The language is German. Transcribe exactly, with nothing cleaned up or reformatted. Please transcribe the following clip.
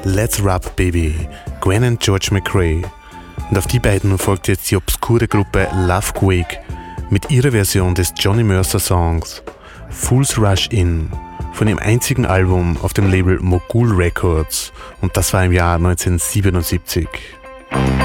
Let's Rap Baby, Gwen und George McRae. Und auf die beiden folgt jetzt die obskure Gruppe Love Quake mit ihrer Version des Johnny Mercer Songs Fools Rush In von ihrem einzigen Album auf dem Label Mogul Records, und das war im Jahr neunzehnhundertsiebenundsiebzig.